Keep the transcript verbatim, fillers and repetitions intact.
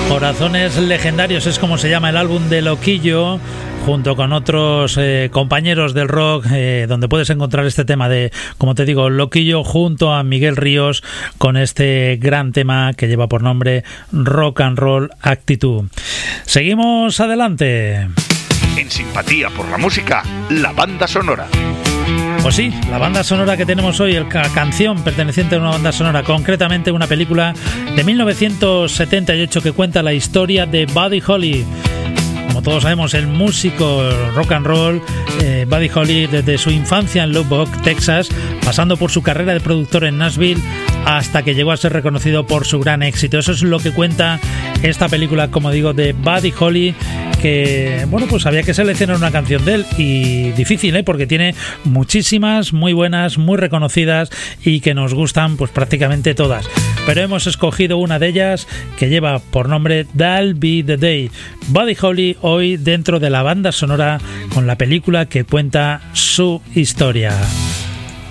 Corazones Legendarios es como se llama el álbum de Loquillo, junto con otros eh, compañeros del rock, eh, donde puedes encontrar este tema de, como te digo, Loquillo junto a Miguel Ríos, con este gran tema que lleva por nombre Rock and Roll Actitud. Seguimos adelante. En simpatía por la música, la banda sonora. Pues sí, la banda sonora que tenemos hoy, la canción perteneciente a una banda sonora, concretamente una película de mil novecientos setenta y ocho que cuenta la historia de Buddy Holly. Como todos sabemos, el músico rock and roll, eh, Buddy Holly, desde su infancia en Lubbock, Texas, pasando por su carrera de productor en Nashville, hasta que llegó a ser reconocido por su gran éxito. Eso es lo que cuenta esta película, como digo, de Buddy Holly, que, bueno, pues había que seleccionar una canción de él, y difícil, ¿eh? Porque tiene muchísimas, muy buenas, muy reconocidas y que nos gustan pues prácticamente todas. Pero hemos escogido una de ellas que lleva por nombre That'll Be the Day. Buddy Holly hoy dentro de la banda sonora con la película que cuenta su historia.